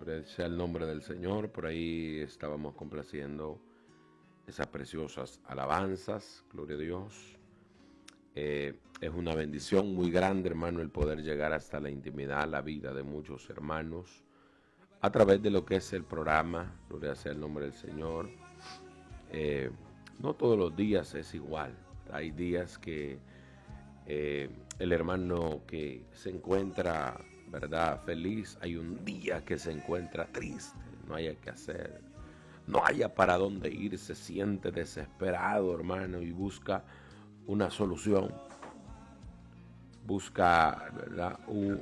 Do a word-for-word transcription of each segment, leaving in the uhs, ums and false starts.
Gloria sea el nombre del Señor. Por ahí estábamos complaciendo esas preciosas alabanzas. Gloria a Dios. Eh, es una bendición muy grande, hermano, el poder llegar hasta la intimidad, la vida de muchos hermanos a través de lo que es el programa. Gloria sea el nombre del Señor. Eh, no todos los días es igual. Hay días que eh, el hermano que se encuentra, ¿verdad?, feliz, hay un día que se encuentra triste, no haya que hacer, no haya para dónde ir, se siente desesperado, hermano, y busca una solución, busca, ¿verdad?, un,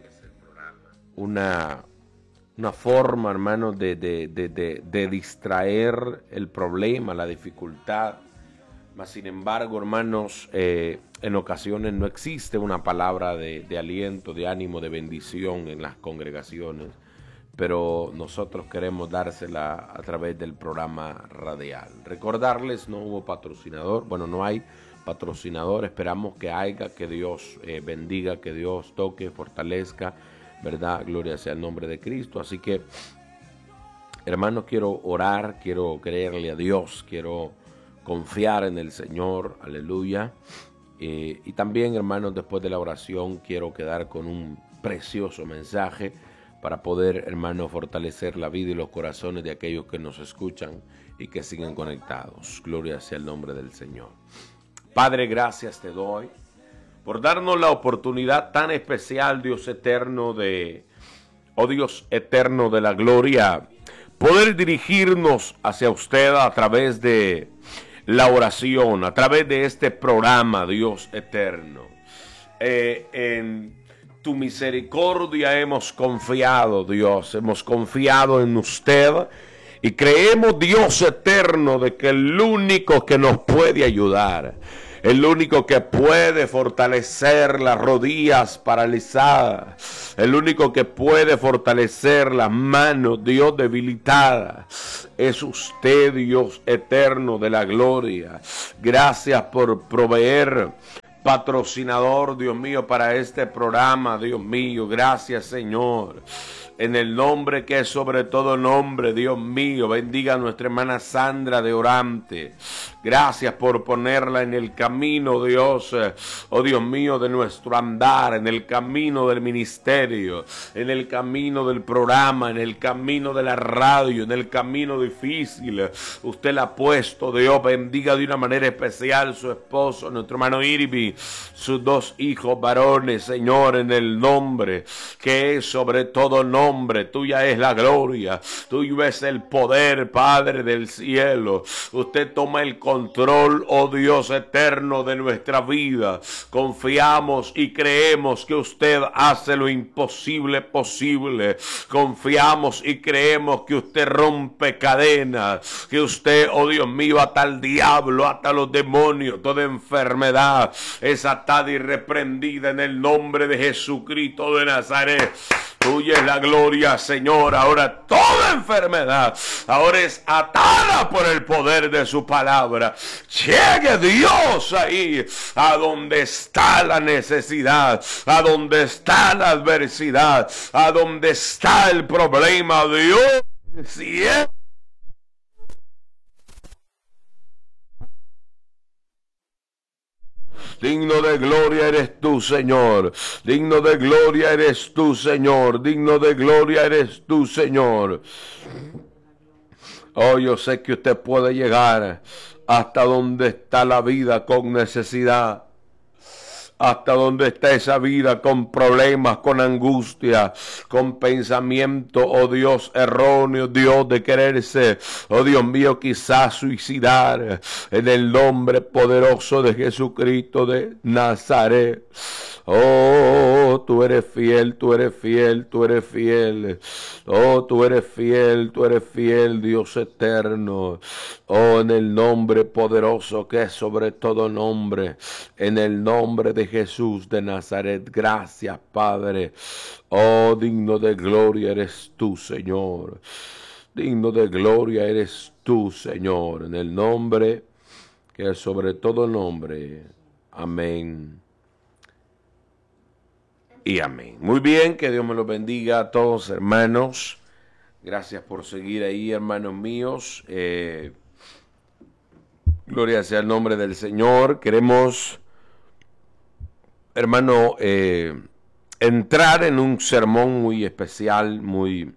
una, una forma, hermano, de, de, de, de, de distraer el problema, la dificultad. Mas, sin embargo, hermanos, eh, en ocasiones no existe una palabra de, de aliento, de ánimo, de bendición en las congregaciones, pero nosotros queremos dársela a través del programa radial. Recordarles, no hubo patrocinador, bueno, no hay patrocinador, esperamos que haya, que Dios eh, bendiga, que Dios toque, fortalezca, ¿verdad? Gloria sea el nombre de Cristo. Así que, hermanos, quiero orar, quiero creerle a Dios, quiero confiar en el Señor, aleluya. Eh, y también, hermanos, después de la oración quiero quedar con un precioso mensaje para poder, hermanos, fortalecer la vida y los corazones de aquellos que nos escuchan y que siguen conectados. Gloria sea el nombre del Señor. Padre, gracias te doy por darnos la oportunidad tan especial, Dios eterno, de, oh Dios eterno de la gloria, poder dirigirnos hacia usted a través de la oración, a través de este programa, Dios eterno. Eh, en tu misericordia hemos confiado, Dios, hemos confiado en usted y creemos, Dios eterno, de que el único que nos puede ayudar, el único que puede fortalecer las rodillas paralizadas, el único que puede fortalecer las manos, Dios, debilitadas, es usted, Dios eterno de la gloria. Gracias por proveer patrocinador, Dios mío, para este programa, Dios mío. Gracias, Señor. En el nombre que es sobre todo nombre, Dios mío, bendiga a nuestra hermana Sandra de Orante. Gracias por ponerla en el camino, Dios, oh Dios mío, de nuestro andar, en el camino del ministerio, en el camino del programa, en el camino de la radio, en el camino difícil. Usted la ha puesto, Dios, bendiga de una manera especial su esposo, nuestro hermano Irvi, sus dos hijos varones, Señor, en el nombre que es sobre todo nombre. Hombre, tuya es la gloria, tuyo es el poder, Padre del cielo. Usted toma el control, oh Dios eterno, de nuestra vida. Confiamos y creemos que usted hace lo imposible posible. Confiamos y creemos que usted rompe cadenas, que usted, oh Dios mío, ata al diablo, ata a los demonios. Toda enfermedad es atada y reprendida en el nombre de Jesucristo de Nazaret. Tuya es la gloria, Señor. Ahora toda enfermedad ahora es atada por el poder de su palabra. Llegue Dios ahí a donde está la necesidad, a donde está la adversidad, a donde está el problema. Dios, si es digno de gloria eres tú, Señor. Digno de gloria eres tú, Señor. Digno de gloria eres tú, Señor. Oh, yo sé que usted puede llegar hasta donde está la vida con necesidad. Hasta donde está esa vida con problemas, con angustia, con pensamiento, oh Dios, erróneo, Dios, de quererse, oh Dios mío, quizás suicidar, en el nombre poderoso de Jesucristo de Nazaret. Oh, tú eres fiel, tú eres fiel, tú eres fiel. Oh, tú eres fiel, tú eres fiel, Dios eterno. Oh, en el nombre poderoso que es sobre todo nombre, en el nombre de Jesús de Nazaret. Gracias, Padre. Oh, digno de gloria eres tú, Señor. Digno de gloria eres tú, Señor. En el nombre que es sobre todo nombre. Amén. Y amén. Muy bien, que Dios me los bendiga a todos, hermanos. Gracias por seguir ahí, hermanos míos. Eh, gloria sea el nombre del Señor. Queremos, hermano, eh, entrar en un sermón muy especial, muy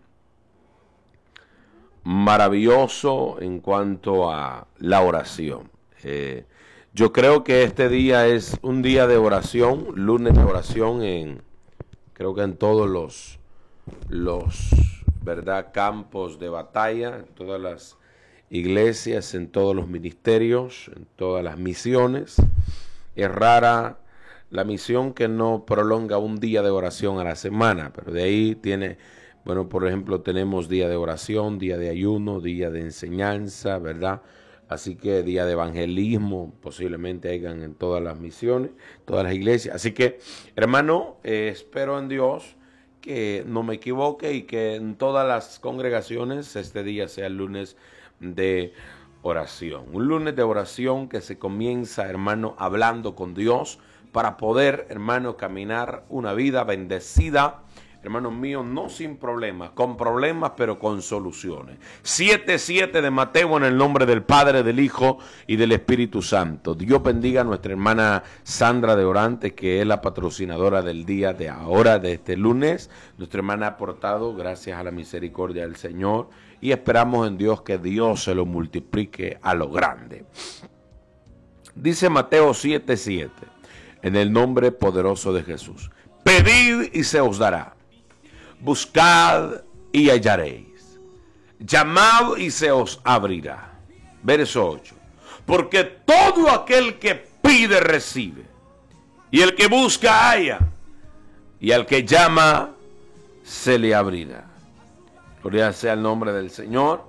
maravilloso en cuanto a la oración. Eh, yo creo que este día es un día de oración, lunes de oración, en creo que en todos los, los ¿verdad? campos de batalla, en todas las iglesias, en todos los ministerios, en todas las misiones. Es rara la misión que no prolonga un día de oración a la semana, pero de ahí tiene, bueno, por ejemplo, tenemos día de oración, día de ayuno, día de enseñanza, ¿verdad? Así que día de evangelismo, posiblemente hayan en todas las misiones, todas las iglesias. Así que, hermano, eh, espero en Dios que no me equivoque y que en todas las congregaciones este día sea el lunes de oración. Un lunes de oración que se comienza, hermano, hablando con Dios para poder, hermano, caminar una vida bendecida, hermanos míos, no sin problemas, con problemas, pero con soluciones. siete siete de Mateo, en el nombre del Padre, del Hijo y del Espíritu Santo. Dios bendiga a nuestra hermana Sandra de Orantes, que es la patrocinadora del día de ahora, de este lunes. Nuestra hermana ha aportado, gracias a la misericordia del Señor, y esperamos en Dios que Dios se lo multiplique a lo grande. Dice Mateo siete siete, en el nombre poderoso de Jesús: pedid y se os dará. Buscad y hallaréis. Llamad y se os abrirá. Verso ocho. Porque todo aquel que pide recibe. Y el que busca halla. Y al que llama se le abrirá. Gloria sea el nombre del Señor.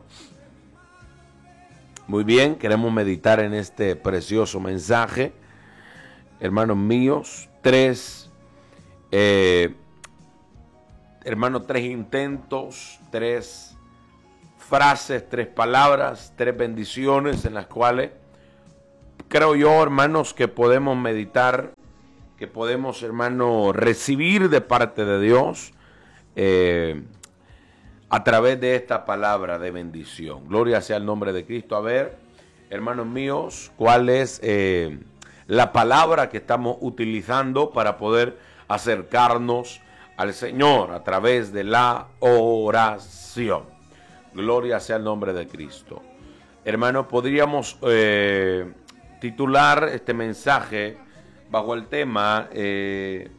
Muy bien, queremos meditar en este precioso mensaje. Hermanos míos, tres... Eh, Hermano, tres intentos, tres frases, tres palabras, tres bendiciones en las cuales creo yo, hermanos, que podemos meditar, que podemos, hermano, recibir de parte de Dios eh, a través de esta palabra de bendición. Gloria sea el nombre de Cristo. A ver, hermanos míos, ¿cuál es eh, la palabra que estamos utilizando para poder acercarnos al Señor a través de la oración? Gloria sea el nombre de Cristo. Hermano, podríamos eh, titular este mensaje bajo el tema eh,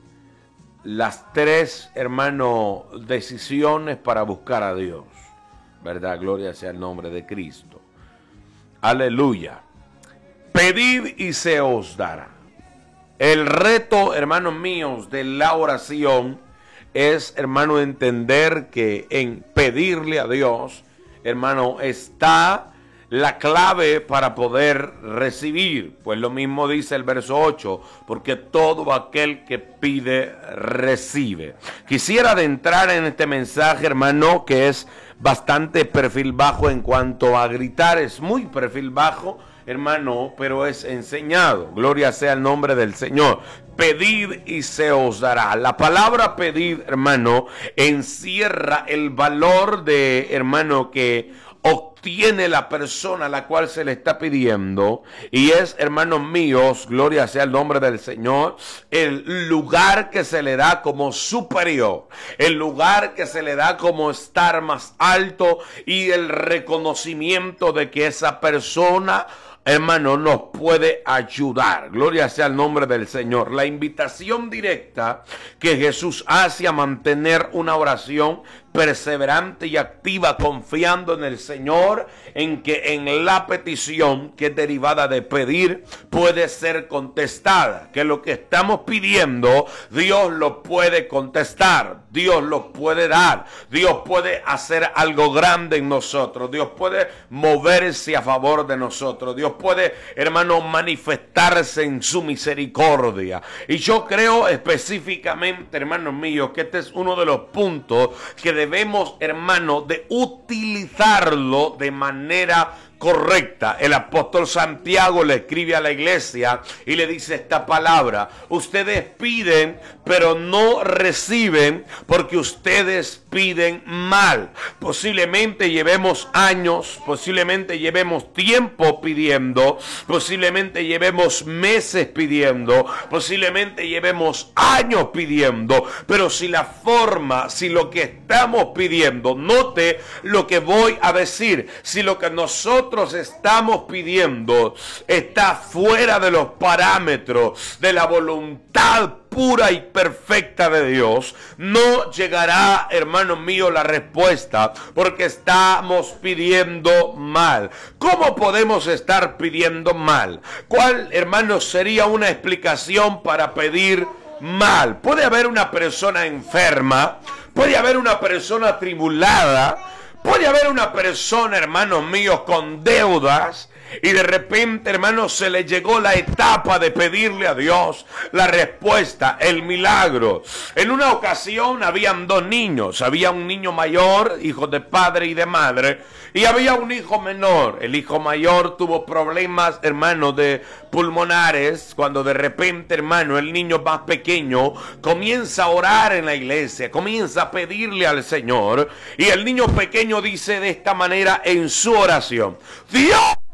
las tres, hermano, decisiones para buscar a Dios, ¿verdad? Gloria sea el nombre de Cristo. Aleluya. Pedid y se os dará. El reto, hermanos míos, de la oración es, hermano, entender que en pedirle a Dios, hermano, está la clave para poder recibir. Pues lo mismo dice el verso ocho, porque todo aquel que pide, recibe. Quisiera adentrar en este mensaje, hermano, que es bastante perfil bajo en cuanto a gritar, es muy perfil bajo, hermano, pero es enseñado. Gloria sea el nombre del Señor. Pedid y se os dará. La palabra pedir, hermano, encierra el valor de, hermano, que obtiene la persona a la cual se le está pidiendo, y es, hermanos míos, gloria sea el nombre del Señor, el lugar que se le da como superior, el lugar que se le da como estar más alto, y el reconocimiento de que esa persona, hermano, nos puede ayudar. Gloria sea el nombre del Señor. La invitación directa que Jesús hace a mantener una oración perseverante y activa, confiando en el Señor, en que en la petición que es derivada de pedir puede ser contestada, que lo que estamos pidiendo Dios lo puede contestar, Dios lo puede dar, Dios puede hacer algo grande en nosotros, Dios puede moverse a favor de nosotros, Dios puede, hermano, manifestarse en su misericordia. Y yo creo específicamente, hermanos míos, que este es uno de los puntos que debemos, hermano, de utilizarlo de manera correcta. El apóstol Santiago le escribe a la iglesia y le dice esta palabra: ustedes piden, pero no reciben, porque ustedes piden mal. Posiblemente llevemos años, posiblemente llevemos tiempo pidiendo, posiblemente llevemos meses pidiendo, posiblemente llevemos años pidiendo, pero si la forma, si lo que estamos pidiendo, note lo que voy a decir, si lo que nosotros estamos pidiendo está fuera de los parámetros de la voluntad pura y perfecta de Dios, no llegará, hermano mío, la respuesta, porque estamos pidiendo mal. ¿Cómo podemos estar pidiendo mal? ¿Cuál, hermano, sería una explicación para pedir mal? Puede haber una persona enferma, puede haber una persona atribulada, puede haber una persona, hermanos míos, con deudas, y de repente, hermanos, se le llegó la etapa de pedirle a Dios la respuesta, el milagro. En una ocasión habían dos niños, había un niño mayor, hijo de padre y de madre, y había un hijo menor. El hijo mayor tuvo problemas, hermano, de pulmonares, cuando de repente, hermano, el niño más pequeño comienza a orar en la iglesia, comienza a pedirle al Señor, y el niño pequeño dice de esta manera en su oración: Dios,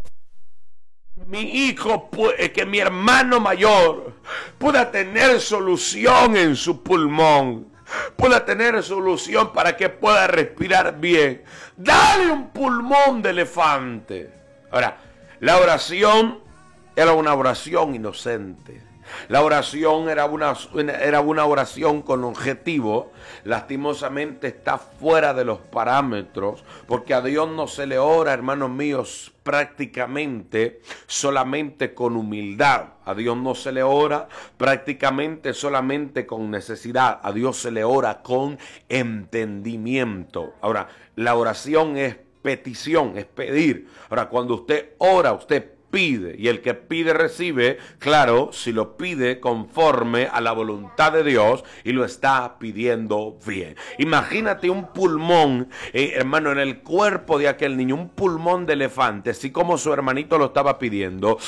mi hijo, que mi hermano mayor pueda tener solución en su pulmón, pueda tener solución para que pueda respirar bien. Dale un pulmón de elefante. Ahora, la oración era una oración inocente. La oración era una, era una oración con objetivo. Lastimosamente está fuera de los parámetros, porque a Dios no se le ora, hermanos míos, prácticamente solamente con humildad. A Dios no se le ora prácticamente solamente con necesidad. A Dios se le ora con entendimiento. Ahora, la oración es petición, es pedir. Ahora, cuando usted ora, usted pide, y el que pide recibe, claro, si lo pide conforme a la voluntad de Dios y lo está pidiendo bien. Imagínate un pulmón, eh, hermano, en el cuerpo de aquel niño, un pulmón de elefante, así como su hermanito lo estaba pidiendo.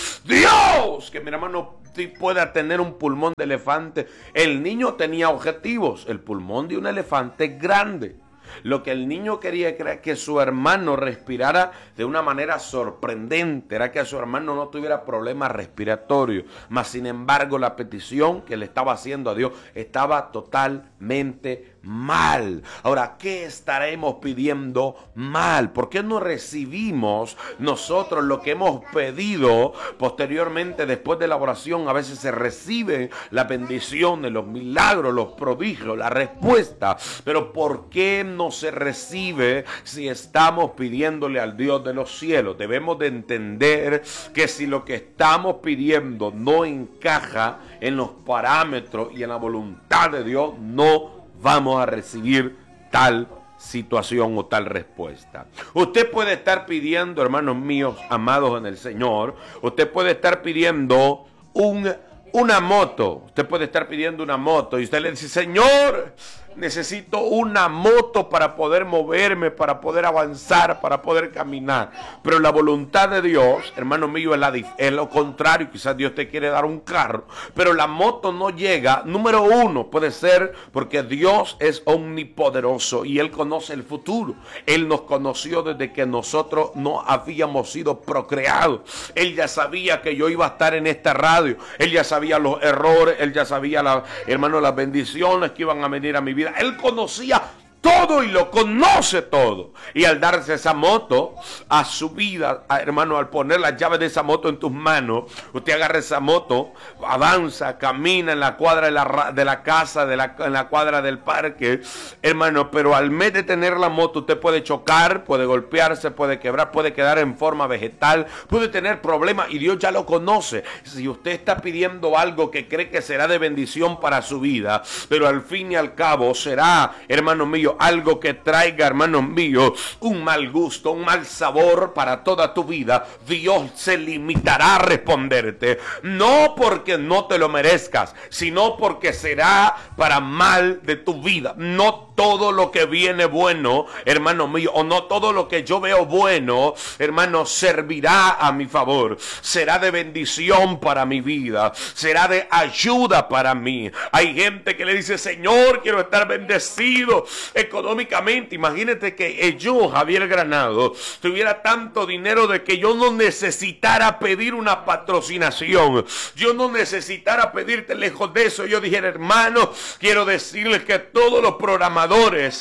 Dios, que mi hermano pueda tener un pulmón de elefante. El niño tenía objetivos. El pulmón de un elefante es grande. Lo que el niño quería era que su hermano respirara de una manera sorprendente, era que su hermano no tuviera problemas respiratorios. Mas sin embargo, la petición que le estaba haciendo a Dios estaba totalmente mal. Ahora, ¿qué estaremos pidiendo mal? ¿Por qué no recibimos nosotros lo que hemos pedido? Posteriormente, después de la oración, a veces se recibe la bendición de los milagros, los prodigios, la respuesta. Pero ¿por qué no se recibe si estamos pidiéndole al Dios de los cielos? Debemos de entender que si lo que estamos pidiendo no encaja en los parámetros y en la voluntad de Dios, no vamos a recibir tal situación o tal respuesta. Usted puede estar pidiendo, hermanos míos, amados en el Señor, usted puede estar pidiendo un, una moto, usted puede estar pidiendo una moto y usted le dice: Señor, necesito una moto para poder moverme, para poder avanzar, para poder caminar. Pero la voluntad de Dios, hermano mío, es, la, es lo contrario. Quizás Dios te quiere dar un carro, pero la moto no llega. Número uno, puede ser porque Dios es omnipoderoso y Él conoce el futuro. Él nos conoció desde que nosotros no habíamos sido procreados. Él ya sabía que yo iba a estar en esta radio. Él ya sabía los errores. Él ya sabía, la, hermano, las bendiciones que iban a venir a mi vida. Él conocía todo y lo conoce todo. Y al darse esa moto a su vida, a, hermano, al poner la llave de esa moto en tus manos, usted agarra esa moto, avanza, camina en la cuadra de la, de la casa, de la, en la cuadra del parque, hermano, pero al mes de tener la moto, usted puede chocar, puede golpearse, puede quebrar, puede quedar en forma vegetal, puede tener problemas y Dios ya lo conoce. Si usted está pidiendo algo que cree que será de bendición para su vida, pero al fin y al cabo será, hermano mío, algo que traiga, hermanos míos, un mal gusto, un mal sabor para toda tu vida, Dios se limitará a responderte, no porque no te lo merezcas, sino porque será para mal de tu vida. No todo lo que viene bueno, hermano mío, o no todo lo que yo veo bueno, hermano, servirá a mi favor, será de bendición para mi vida, será de ayuda para mí. Hay gente que le dice, Señor, quiero estar bendecido económicamente. Imagínate que yo, Javier Granado, tuviera tanto dinero de que yo no necesitara pedir una patrocinación, yo no necesitara pedirte lejos de eso. Yo dijera, hermano, quiero decirles que todos los programadores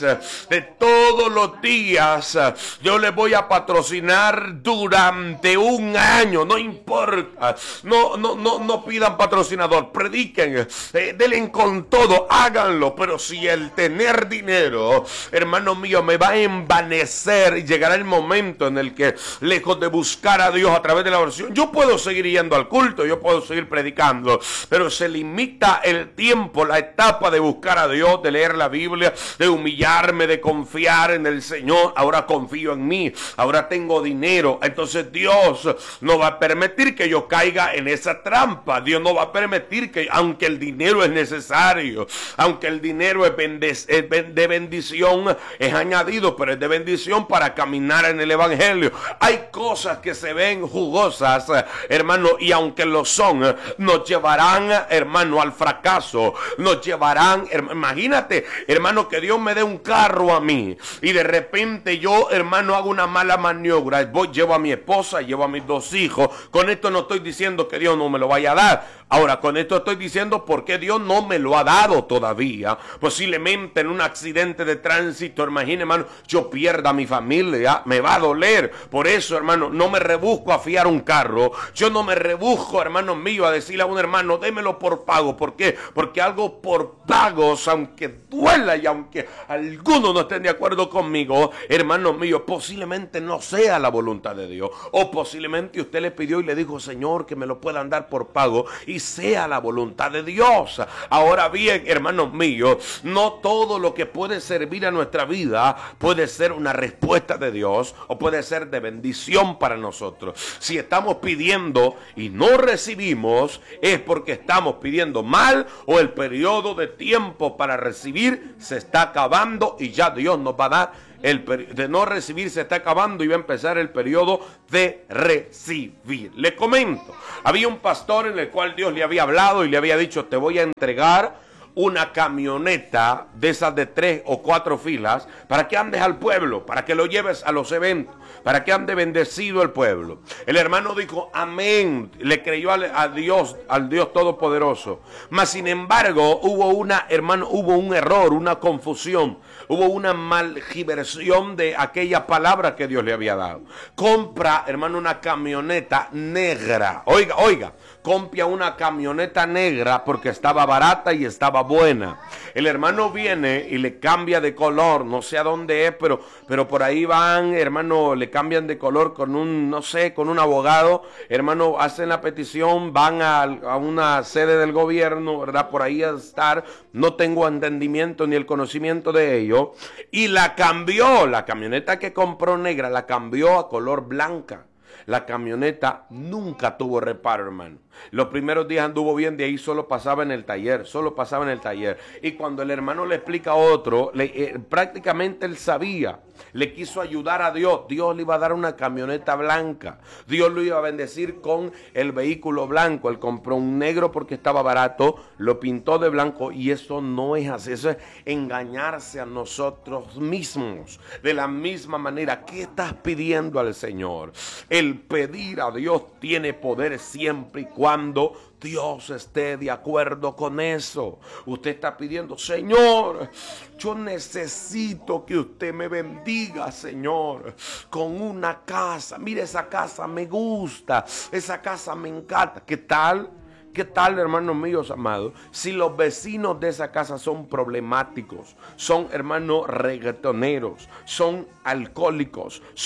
de todos los días yo les voy a patrocinar durante un año, no importa, no, no, no, no pidan patrocinador, prediquen, eh, denle con todo, háganlo. Pero si el tener dinero, hermano mío, me va a envanecer, y llegará el momento en el que, lejos de buscar a Dios a través de la oración, yo puedo seguir yendo al culto, yo puedo seguir predicando, pero se limita el tiempo, la etapa de buscar a Dios, de leer la Biblia, de humillarme, de confiar en el Señor. Ahora confío en mí, ahora tengo dinero. Entonces Dios no va a permitir que yo caiga en esa trampa. Dios no va a permitir que, aunque el dinero es necesario, aunque el dinero es, es de bendición, es añadido, pero es de bendición para caminar en el Evangelio. Hay cosas que se ven jugosas, hermano, y aunque lo son, nos llevarán, hermano, al fracaso, nos llevarán, imagínate, hermano, que Dios me dé un carro a mí y de repente yo, hermano, hago una mala maniobra, voy, llevo a mi esposa, llevo a mis dos hijos. Con esto no estoy diciendo que Dios no me lo vaya a dar. Ahora, con esto estoy diciendo por qué Dios no me lo ha dado todavía. Posiblemente en un accidente de tránsito, imagínate, hermano, yo pierda a mi familia, me va a doler. Por eso, hermano, no me rebusco a fiar un carro. Yo no me rebusco, hermano mío, a decirle a un hermano, démelo por pago. ¿Por qué? Porque algo por pagos, aunque duela y aunque algunos no estén de acuerdo conmigo, hermano mío, posiblemente no sea la voluntad de Dios. O posiblemente usted le pidió y le dijo, Señor, que me lo puedan dar por pago, y sea la voluntad de Dios. Ahora bien, hermanos míos, no todo lo que puede servir a nuestra vida puede ser una respuesta de Dios o puede ser de bendición para nosotros. Si estamos pidiendo y no recibimos, es porque estamos pidiendo mal, o el periodo de tiempo para recibir se está acabando y ya Dios nos va a dar. El de no recibir se está acabando y va a empezar el periodo de recibir. Le comento, había un pastor en el cual Dios le había hablado y le había dicho, te voy a entregar una camioneta de esas de tres o cuatro filas para que andes al pueblo, para que lo lleves a los eventos, para que ande bendecido el pueblo. El hermano dijo, amén, le creyó a Dios, al Dios Todopoderoso. Mas sin embargo, hubo una, hermano, hubo un error, una confusión, hubo una malgiversión de aquella palabra que Dios le había dado. Compra, hermano, una camioneta negra. Oiga, oiga, compra una camioneta negra porque estaba barata y estaba buena. El hermano viene y le cambia de color, no sé a dónde es, pero, pero por ahí van, hermano, le cambian de color con un, no sé, con un abogado, hermano, hacen la petición, van a, a una sede del gobierno, ¿verdad? Por ahí a estar, no tengo entendimiento ni el conocimiento de ello, y la cambió, la camioneta que compró negra, la cambió a color blanca. La camioneta nunca tuvo reparo, hermano. Los primeros días anduvo bien, de ahí solo pasaba en el taller, solo pasaba en el taller. Y cuando el hermano le explica a otro, le, eh, prácticamente él sabía, le quiso ayudar a Dios. Dios le iba a dar una camioneta blanca. Dios lo iba a bendecir con el vehículo blanco. Él compró un negro porque estaba barato, lo pintó de blanco y eso no es así. Eso es engañarse a nosotros mismos. De la misma manera, ¿qué estás pidiendo al Señor? El pedir a Dios tiene poder siempre y cuando Dios esté de acuerdo con eso. Usted está pidiendo, Señor, yo necesito que usted me bendiga, Señor, con una casa. Mire, esa casa me gusta, esa casa me encanta. ¿Qué tal? ¿Qué tal, hermanos míos amados? Si los vecinos de esa casa son problemáticos, son, hermanos, reggaetoneros, son alcohólicos, son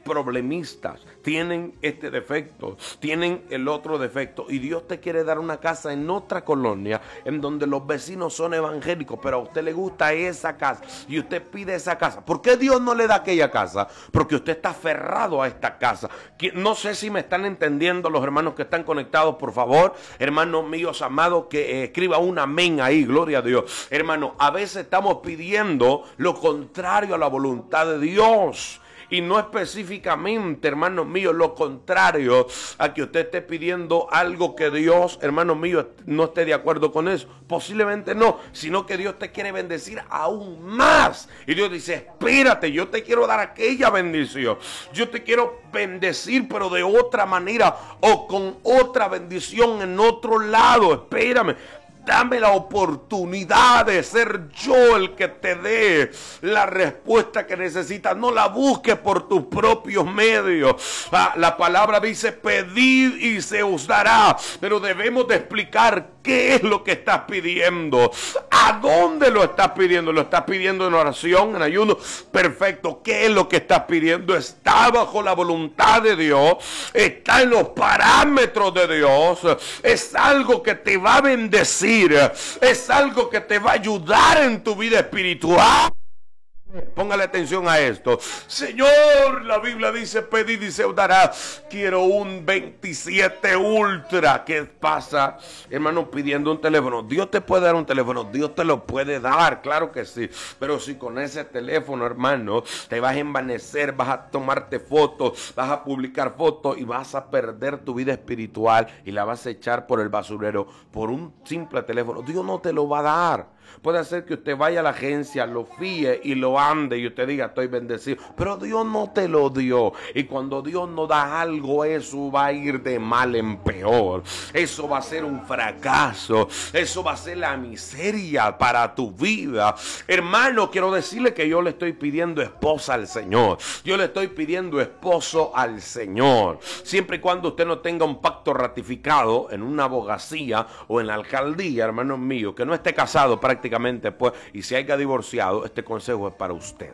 problemistas, tienen este defecto, tienen el otro defecto, y Dios te quiere dar una casa en otra colonia en donde los vecinos son evangélicos, pero a usted le gusta esa casa y usted pide esa casa. ¿Por qué Dios no le da aquella casa? Porque usted está aferrado a esta casa. No sé si me están entendiendo los hermanos que están conectados. Por favor, hermanos míos amados, que eh, escriba un amén ahí, gloria a Dios. Hermano, a veces estamos pidiendo lo contrario a la voluntad de Dios. Y no específicamente, hermanos míos, lo contrario a que usted esté pidiendo algo que Dios, hermanos míos, no esté de acuerdo con eso. Posiblemente no, sino que Dios te quiere bendecir aún más. Y Dios dice, espérate, yo te quiero dar aquella bendición. Yo te quiero bendecir, pero de otra manera o con otra bendición en otro lado. Espérame. Dame la oportunidad de ser yo el que te dé la respuesta que necesitas. No la busques por tus propios medios. Ah, la palabra dice, pedid y se os dará. Pero debemos de explicar qué es lo que estás pidiendo. ¿A dónde lo estás pidiendo? ¿Lo estás pidiendo en oración, en ayuno? Perfecto. ¿Qué es lo que estás pidiendo? ¿Está bajo la voluntad de Dios? ¿Está en los parámetros de Dios? ¿Es algo que te va a bendecir? ¿Es algo que te va a ayudar en tu vida espiritual? Póngale atención a esto. Señor, la Biblia dice, pedid y se os dará. Quiero un veintisiete Ultra. ¿Qué pasa, hermano, pidiendo un teléfono? Dios te puede dar un teléfono, Dios te lo puede dar, claro que sí. Pero si con ese teléfono, hermano, te vas a envanecer, vas a tomarte fotos, vas a publicar fotos y vas a perder tu vida espiritual y la vas a echar por el basurero por un simple teléfono, Dios no te lo va a dar. Puede ser que usted vaya a la agencia, lo fíe y lo ande y usted diga, estoy bendecido. Pero Dios no te lo dio. Y cuando Dios no da algo, eso va a ir de mal en peor. Eso va a ser un fracaso. Eso va a ser la miseria para tu vida. Hermano, quiero decirle que yo le estoy pidiendo esposa al Señor. Yo le estoy pidiendo esposo al Señor. Siempre y cuando usted no tenga un pacto ratificado en una abogacía o en la alcaldía, hermano mío, que no esté casado para prácticamente, pues, y si haya divorciado, este consejo es para usted.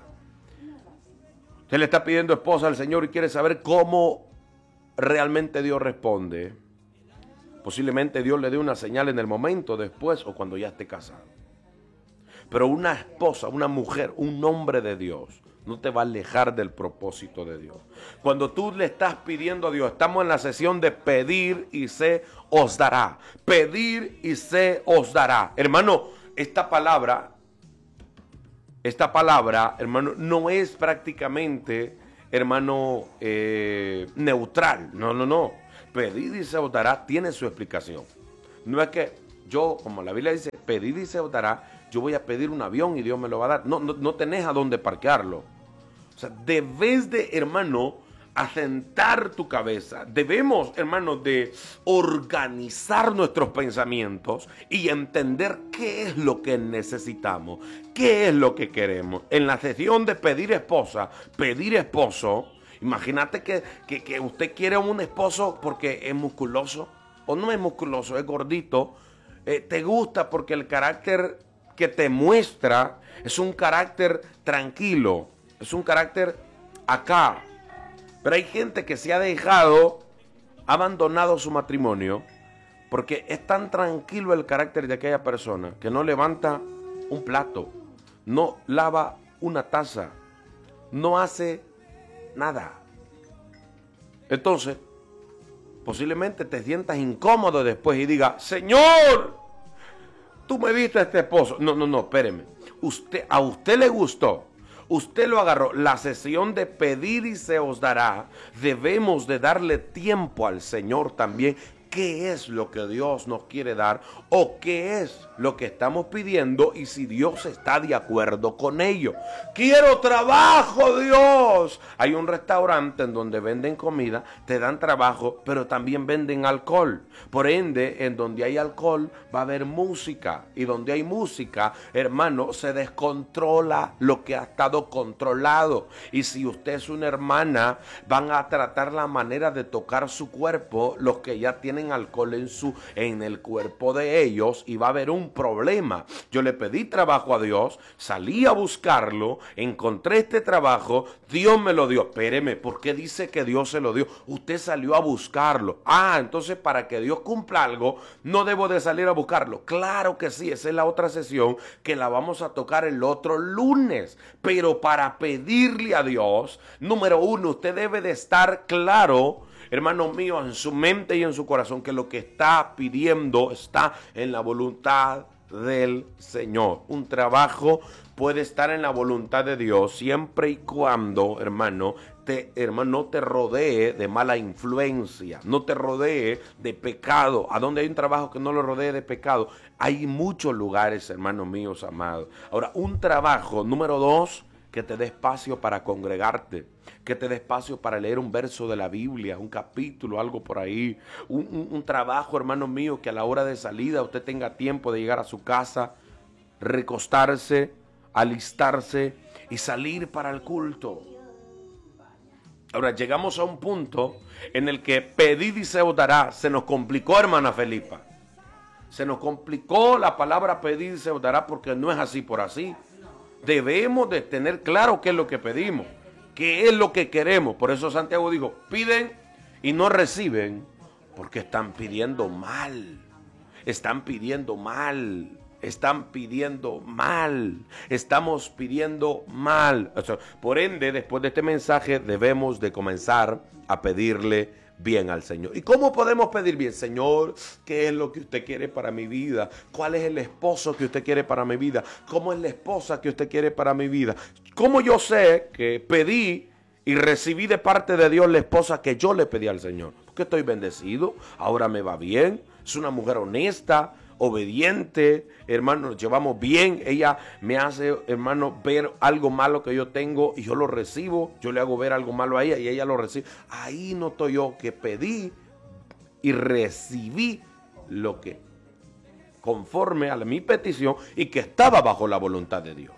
Usted le está pidiendo esposa al Señor y quiere saber cómo realmente Dios responde. Posiblemente Dios le dé una señal en el momento, después o cuando ya esté casado. Pero una esposa, una mujer, un hombre de Dios no te va a alejar del propósito de Dios. Cuando tú le estás pidiendo a Dios, estamos en la sesión de pedir y se os dará. Pedir y se os dará. Hermano, esta palabra, esta palabra, hermano, no es prácticamente, hermano, eh, neutral. No, no, no. Pedir y se os dará tiene su explicación. No es que yo, como la Biblia dice, pedir y se os dará, yo voy a pedir un avión y Dios me lo va a dar. No, no, no tenés a dónde parquearlo. O sea, debes de, hermano, asentar tu cabeza. Debemos, hermano, de organizar nuestros pensamientos y entender qué es lo que necesitamos, qué es lo que queremos. En la sesión de pedir esposa, pedir esposo, imagínate que, que, que usted quiere un esposo porque es musculoso, o no es musculoso, es gordito, eh, te gusta porque el carácter que te muestra es un carácter tranquilo, es un carácter acá. Pero hay gente que se ha dejado, ha abandonado su matrimonio, porque es tan tranquilo el carácter de aquella persona que no levanta un plato, no lava una taza, no hace nada. Entonces, posiblemente te sientas incómodo después y digas, Señor, tú me diste a este esposo. No, no, no, espéreme. Usted, a usted le gustó. Usted lo agarró. La sesión de pedir y se os dará. Debemos de darle tiempo al Señor también. ¿Qué es lo que Dios nos quiere dar? ¿O qué es lo que estamos pidiendo? Y si Dios está de acuerdo con ello. ¡Quiero trabajo, Dios! Hay un restaurante en donde venden comida, te dan trabajo, pero también venden alcohol. Por ende, en donde hay alcohol va a haber música. Y donde hay música, hermano, se descontrola lo que ha estado controlado. Y si usted es una hermana, van a tratar la manera de tocar su cuerpo los que ya tienen tienen alcohol en, su, en el cuerpo de ellos y va a haber un problema. Yo le pedí trabajo a Dios, salí a buscarlo, encontré este trabajo, Dios me lo dio. Espéreme, ¿por qué dice que Dios se lo dio? Usted salió a buscarlo. Ah, entonces para que Dios cumpla algo, no debo de salir a buscarlo. Claro que sí, esa es la otra sesión que la vamos a tocar el otro lunes. Pero para pedirle a Dios, número uno, usted debe de estar claro, hermano mío, en su mente y en su corazón, que lo que está pidiendo está en la voluntad del Señor. Un trabajo puede estar en la voluntad de Dios siempre y cuando, hermano, te, hermano, no te rodee de mala influencia, no te rodee de pecado. ¿A dónde hay un trabajo que no lo rodee de pecado? Hay muchos lugares, hermanos míos amados. Ahora, un trabajo, número dos, que te dé espacio para congregarte, que te dé espacio para leer un verso de la Biblia, un capítulo, algo por ahí. Un, un, un trabajo, hermano mío, que a la hora de salida usted tenga tiempo de llegar a su casa, recostarse, alistarse y salir para el culto. Ahora llegamos a un punto en el que pedid y se os dará. Se nos complicó, hermana Felipa. Se nos complicó la palabra pedir y se os dará, porque no es así por así. Debemos de tener claro qué es lo que pedimos, qué es lo que queremos. Por eso Santiago dijo, piden y no reciben, porque están pidiendo mal. Están pidiendo mal. Están pidiendo mal. Estamos pidiendo mal. O sea, por ende, después de este mensaje, debemos de comenzar a pedirle bien al Señor. ¿Y cómo podemos pedir bien? Señor, ¿qué es lo que usted quiere para mi vida? ¿Cuál es el esposo que usted quiere para mi vida? ¿Cómo es la esposa que usted quiere para mi vida? ¿Cómo yo sé que pedí y recibí de parte de Dios la esposa que yo le pedí al Señor? Porque estoy bendecido, ahora me va bien, es una mujer honesta, obediente, hermano, nos llevamos bien. Ella me hace, hermano, ver algo malo que yo tengo y yo lo recibo. Yo le hago ver algo malo a ella y ella lo recibe. Ahí noto yo que pedí y recibí lo que conforme a mi petición y que estaba bajo la voluntad de Dios.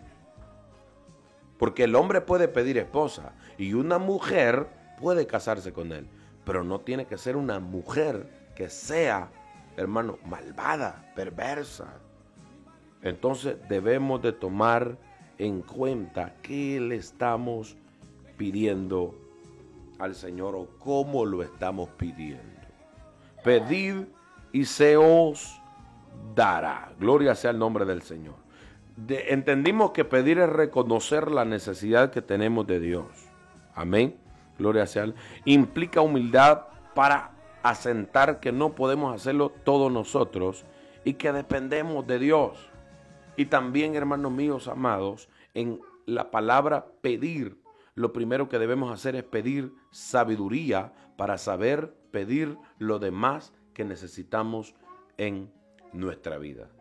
Porque el hombre puede pedir esposa y una mujer puede casarse con él, pero no tiene que ser una mujer que sea, hermano, malvada, perversa. Entonces debemos de tomar en cuenta qué le estamos pidiendo al Señor o cómo lo estamos pidiendo. Pedid y se os dará. Gloria sea el nombre del Señor. De, entendimos que pedir es reconocer la necesidad que tenemos de Dios. Amén. Gloria sea. Implica humildad para asentar que no podemos hacerlo todos nosotros y que dependemos de Dios. Y también, hermanos míos amados, en la palabra pedir, lo primero que debemos hacer es pedir sabiduría para saber pedir lo demás que necesitamos en nuestra vida.